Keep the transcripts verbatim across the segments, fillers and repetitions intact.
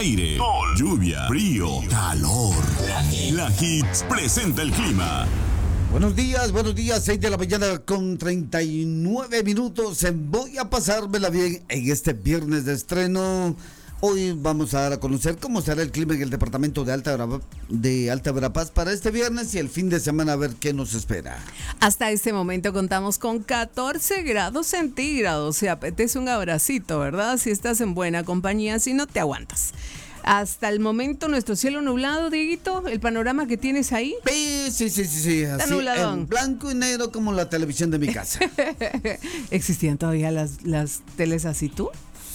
aire, sol, lluvia, frío, calor. La Hits presenta el clima. Buenos días, buenos días, seis de la mañana con treinta y nueve minutos. Voy a pasármela bien en este viernes de estreno. Hoy vamos a dar a conocer cómo será el clima en el departamento de Alta, Vera- de Alta Verapaz para este viernes y el fin de semana, a ver qué nos espera. Hasta este momento contamos con catorce grados centígrados. Si apetece un abracito, ¿verdad? Si estás en buena compañía, si no te aguantas. Hasta el momento nuestro cielo nublado, Dieguito, el panorama que tienes ahí. Sí, sí, sí, sí, sí, Está así, nubladón. en blanco y negro como la televisión de mi casa. ¿Existían todavía las, las teles así tú?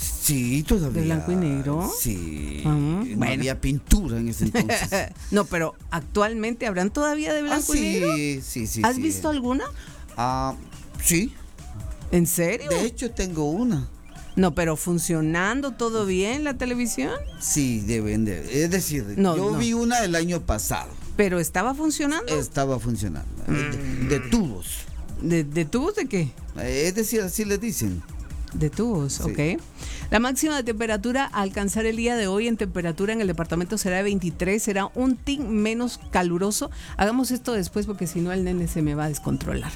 Sí, todavía. ¿De blanco y negro? Sí, Ah, no bueno. había pintura en ese entonces. No, pero actualmente habrán todavía de Ah, blanco sí, y negro. sí, sí. ¿Has sí. visto alguna? Ah, sí, ¿En serio? de hecho tengo una. No, pero funcionando todo bien la televisión. Sí, deben de. Es decir, No, yo no. vi una el año pasado. Pero estaba funcionando. Estaba funcionando. De, de tubos. ¿De, de tubos de qué? Eh, Es decir, así le dicen. De tubos, Sí. ok. La máxima de temperatura a alcanzar el día de hoy en temperatura en el departamento será de veintitrés, será un tin menos caluroso. Hagamos esto después porque si no el nene se me va a descontrolar.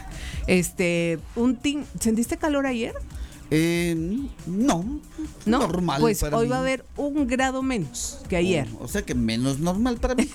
Este, un tin, ¿sentiste calor ayer? Eh, no, No, normal pues para hoy mí. va a haber un grado menos que ayer. O, o sea que menos normal para mí.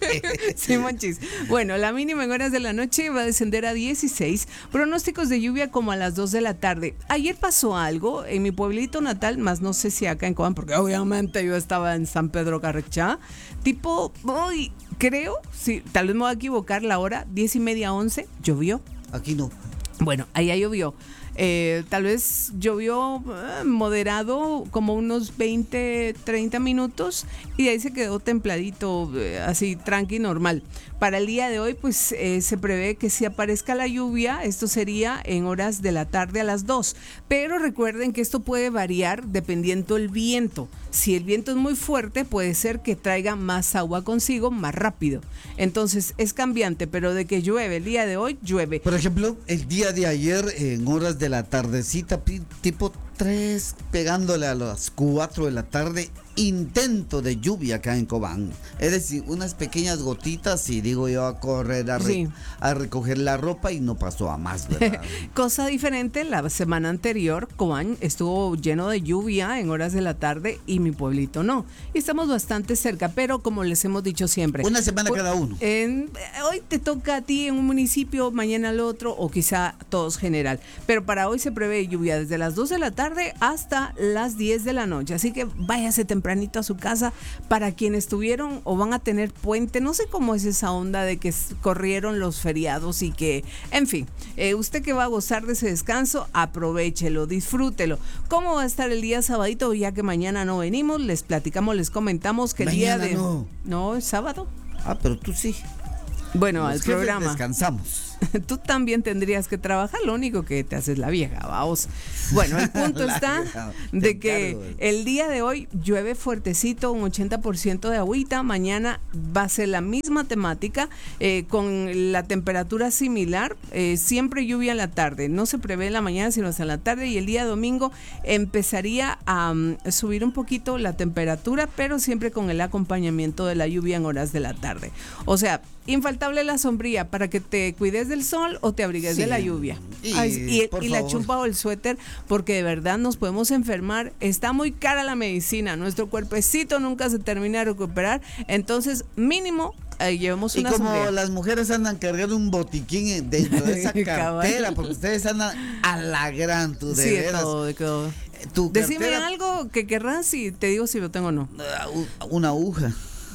Sí, monchis. Bueno, la mínima en horas de la noche va a descender a dieciséis. Pronósticos de lluvia como a las dos de la tarde. Ayer pasó algo en mi pueblito natal, más no sé si acá en Cobán, porque obviamente yo estaba en San Pedro Carrechá. Tipo, hoy creo, sí, tal vez me voy a equivocar la hora, diez y media, once, llovió. Aquí no. Bueno, allá llovió. Eh, tal vez llovió eh, moderado, como unos veinte, treinta minutos, y de ahí se quedó templadito, eh, así tranqui, normal. Para el día de hoy, pues eh, se prevé que si aparezca la lluvia, esto sería en horas de la tarde a las dos. Pero recuerden que esto puede variar dependiendo del viento. Si el viento es muy fuerte, puede ser que traiga más agua consigo más rápido. Entonces es cambiante, pero de que llueve el día de hoy, llueve. Por ejemplo, el día de ayer, en horas de la tardecita, pi- tipo tres, pegándole a las cuatro de la tarde, intento de lluvia acá en Cobán. Es decir, unas pequeñas gotitas y digo yo a correr a, re- Sí. a recoger la ropa y no pasó a más, ¿verdad? Cosa diferente, la semana anterior, Cobán estuvo lleno de lluvia en horas de la tarde y mi pueblito no. Y estamos bastante cerca, pero como les hemos dicho siempre. Una semana pu- cada uno. en- hoy te toca a ti en un municipio, mañana al otro o quizá todos general. Pero para hoy se prevé lluvia desde las dos de la tarde hasta las diez de la noche. Así que váyase tempranito a su casa para quienes tuvieron o van a tener puente. No sé cómo es esa onda de que s- corrieron los feriados y que, en fin, eh, usted que va a gozar de ese descanso, aprovéchelo, disfrútelo. ¿Cómo va a estar el día sabadito? Ya que mañana no venimos, les platicamos, les comentamos que el Mañana día de... no. No, es sábado. Ah, pero tú sí. Bueno, Los al jefes programa. descansamos. Tú también tendrías que trabajar, lo único que te haces la vieja, vamos. Bueno, el punto La está vieja, de te que encargo. el día de hoy llueve fuertecito, un ochenta por ciento de agüita, mañana va a ser la misma temática, eh, con la temperatura similar, eh, siempre lluvia en la tarde, no se prevé en la mañana sino hasta en la tarde, y el día domingo empezaría a um, subir un poquito la temperatura, pero siempre con el acompañamiento de la lluvia en horas de la tarde. O sea, infaltable la sombría para que te cuides del sol o te abrigues Sí. de la lluvia. Y, Ay, y, por y la favor. chumpa o el suéter, porque de verdad nos podemos enfermar. Está muy cara la medicina, nuestro cuerpecito nunca se termina de recuperar, entonces mínimo eh, llevemos Y una como sombrilla. las mujeres andan cargando un botiquín en- dentro de esa Cabal. cartera, porque ustedes andan a la gran, tú de Sí, de veras. todo, de todo. Eh, Tu Decime cartera, algo que querrás y te digo si lo tengo o no. ah, u- una aguja.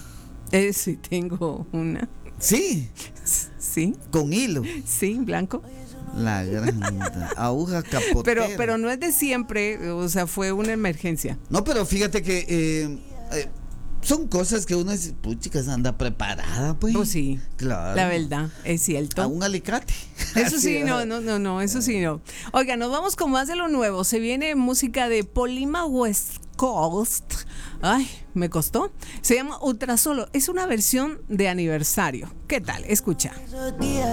Eh, sí, tengo una. Sí, Sí, con hilo. sí, blanco. La gran aguja capotera. Pero, pero no es de siempre, o sea, fue una emergencia. No, pero fíjate que eh, eh, son cosas que uno dice, puchicas, anda preparada, pues. Pues sí, Claro. la verdad, es A cierto. un alicate. Eso Así, sí, no, ¿verdad? no, no, no, eso sí, no. Oiga, nos vamos con más de lo nuevo. Se viene música de Polima West Coast. Ay, me costó. Se llama Ultrasolo. Es una versión de aniversario. ¿Qué tal? Escucha.